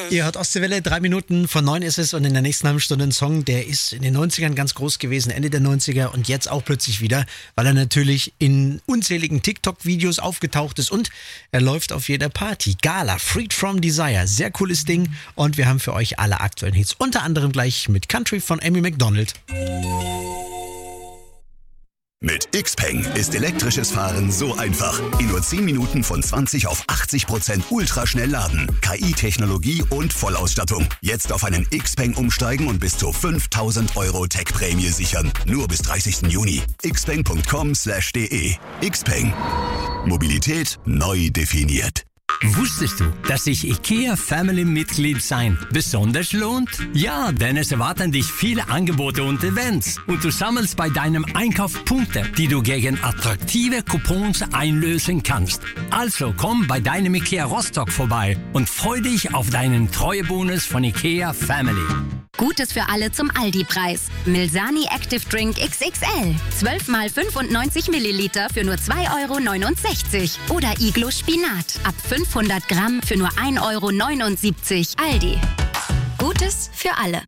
Ihr hört Ostseewelle, 3 Minuten vor 9 ist es und in der nächsten halben Stunde ein Song, der ist in den 90ern ganz groß gewesen, Ende der 90er und jetzt auch plötzlich wieder, weil er natürlich in unzähligen TikTok-Videos aufgetaucht ist und er läuft auf jeder Party. Gala, Freed from Desire, sehr cooles Ding und wir haben für euch alle aktuellen Hits, unter anderem gleich mit Country von Amy Macdonald. Mit Xpeng ist elektrisches Fahren so einfach. In nur 10 Minuten von 20 auf 80% ultraschnell laden. KI-Technologie und Vollausstattung. Jetzt auf einen Xpeng umsteigen und bis zu 5.000 € Tech-Prämie sichern. Nur bis 30. Juni. xpeng.com/de. Xpeng. Mobilität neu definiert. Wusstest du, dass sich IKEA Family-Mitglied sein besonders lohnt? Ja, denn es erwarten dich viele Angebote und Events. Und du sammelst bei deinem Einkauf Punkte, die du gegen attraktive Coupons einlösen kannst. Also komm bei deinem IKEA Rostock vorbei und freu dich auf deinen Treuebonus von IKEA Family. Gutes für alle zum Aldi-Preis. Milsani Active Drink XXL. 12 mal 95 Milliliter für nur 2,69 €. Oder Iglo Spinat. Ab 500 Gramm für nur 1,79 €. Aldi. Gutes für alle.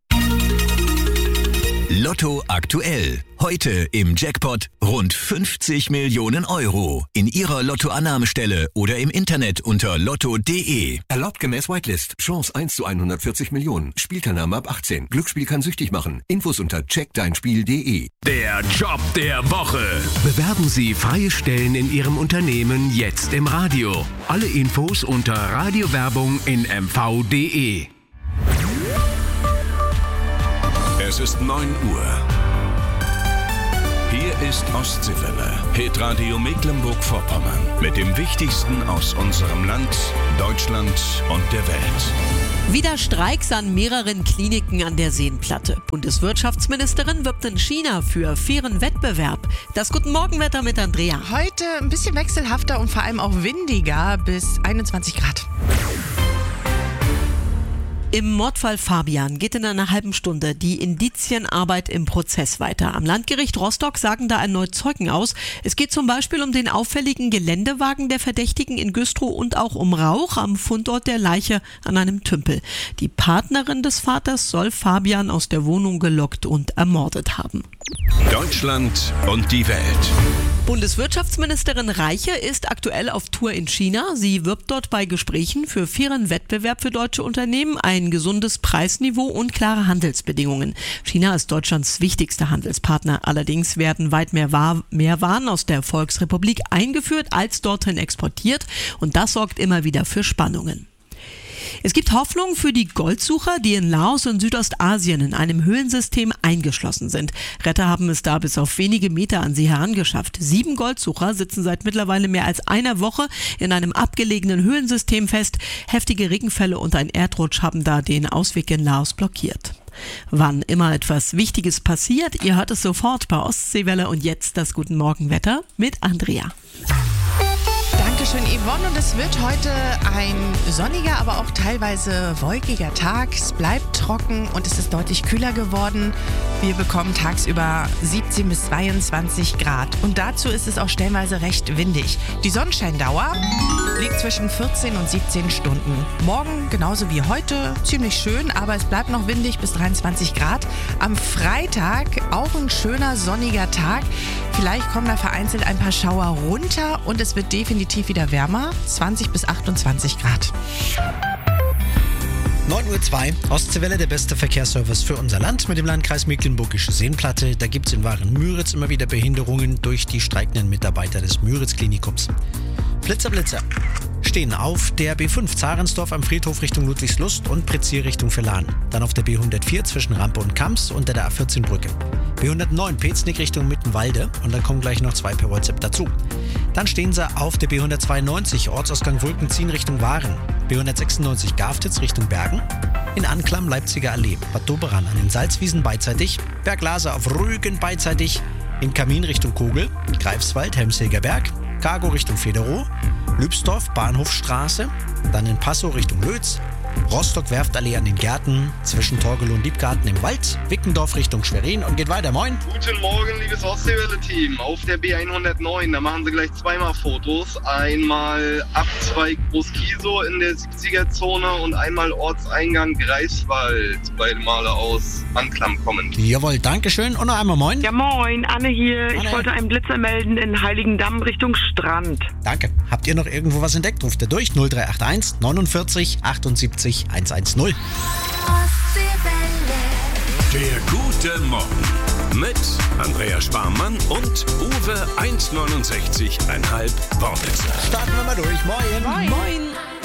Lotto aktuell. Heute im Jackpot rund 50 Millionen € in Ihrer Lottoannahmestelle oder im Internet unter lotto.de. Erlaubt gemäß Whitelist. Chance 1 zu 140 Millionen. Spielteilnahme ab 18. Glücksspiel kann süchtig machen. Infos unter checkdeinspiel.de. Der Job der Woche. Bewerben Sie freie Stellen in Ihrem Unternehmen jetzt im Radio. Alle Infos unter Radiowerbung in mv.de. Es ist 9 Uhr. Hier ist Ostseewelle, Hitradio Mecklenburg-Vorpommern. Mit dem Wichtigsten aus unserem Land, Deutschland und der Welt. Wieder Streiks an mehreren Kliniken an der Seenplatte. Bundeswirtschaftsministerin wirbt in China für fairen Wettbewerb. Das Guten Morgenwetter mit Andrea. Heute ein bisschen wechselhafter und vor allem auch windiger bis 21 Grad. Im Mordfall Fabian geht in einer halben Stunde die Indizienarbeit im Prozess weiter. Am Landgericht Rostock sagen da erneut Zeugen aus. Es geht zum Beispiel um den auffälligen Geländewagen der Verdächtigen in Güstrow und auch um Rauch am Fundort der Leiche an einem Tümpel. Die Partnerin des Vaters soll Fabian aus der Wohnung gelockt und ermordet haben. Deutschland und die Welt. Bundeswirtschaftsministerin Reiche ist aktuell auf Tour in China. Sie wirbt dort bei Gesprächen für fairen Wettbewerb für deutsche Unternehmen, ein gesundes Preisniveau und klare Handelsbedingungen. China ist Deutschlands wichtigster Handelspartner. Allerdings werden weit mehr Waren aus der Volksrepublik eingeführt als dorthin exportiert. Und das sorgt immer wieder für Spannungen. Es gibt Hoffnung für die Goldsucher, die in Laos und Südostasien in einem Höhlensystem eingeschlossen sind. Retter haben es da bis auf wenige Meter an sie herangeschafft. 7 Goldsucher sitzen seit mittlerweile mehr als einer Woche in einem abgelegenen Höhlensystem fest. Heftige Regenfälle und ein Erdrutsch haben da den Ausweg in Laos blockiert. Wann immer etwas Wichtiges passiert, ihr hört es sofort bei Ostseewelle und jetzt das Guten Morgenwetter mit Andrea. Dankeschön, Yvonne. Und es wird heute ein sonniger, aber auch teilweise wolkiger Tag. Es bleibt trocken und es ist deutlich kühler geworden. Wir bekommen tagsüber 17 bis 22 Grad. Und dazu ist es auch stellenweise recht windig. Die Sonnenscheindauer liegt zwischen 14 und 17 Stunden. Morgen genauso wie heute ziemlich schön, aber es bleibt noch windig bis 23 Grad. Am Freitag auch ein schöner sonniger Tag. Vielleicht kommen da vereinzelt ein paar Schauer runter und es wird definitiv wieder wärmer, 20 bis 28 Grad. 9:02 Uhr, Ostseewelle, der beste Verkehrsservice für unser Land mit dem Landkreis Mecklenburgische Seenplatte. Da gibt es in Waren-Müritz immer wieder Behinderungen durch die streikenden Mitarbeiter des Müritz-Klinikums. Blitzer stehen auf der B5 Zarensdorf am Friedhof Richtung Ludwigslust und Prezier Richtung Verlan. Dann auf der B104 zwischen Rampe und Kamps unter der A14 Brücke. B109 Petznig Richtung Mittenwalde und dann kommen gleich noch 2 per WhatsApp dazu. Dann stehen sie auf der B192 Ortsausgang Wulkenziehen Richtung Waren. B196 Gaftitz Richtung Bergen. In Anklam Leipziger Allee, Bad Doberan an den Salzwiesen beidseitig. Berglase auf Rügen beidseitig. In Kamin Richtung Kogel. Greifswald Helmshilger Berg. Cargo Richtung Federow. Lübsdorf Bahnhofstraße. Dann in Passow Richtung Lötz. Rostock-Werftallee an den Gärten, zwischen Torgelow und Liebgarten im Wald, Wickendorf Richtung Schwerin und geht weiter. Moin. Guten Morgen, liebes Ostseewelle-Team. Auf der B109, da machen sie gleich zweimal Fotos. Einmal Abzweig Groß-Kiesow in der 70er-Zone und einmal Ortseingang Greifswald. Beide Male aus Anklam kommen. Jawohl, Dankeschön. Und noch einmal moin. Ja moin, Anne hier. Anne. Ich wollte einen Blitzer melden in Heiligendamm Richtung Strand. Danke. Habt ihr noch irgendwo was entdeckt? Ruft ihr durch 0381 49 78 110. Der gute Morgen mit Andrea Sparmann und Uwe 1,69,5 Wortwitzer. Starten wir mal durch. Moin. Moin.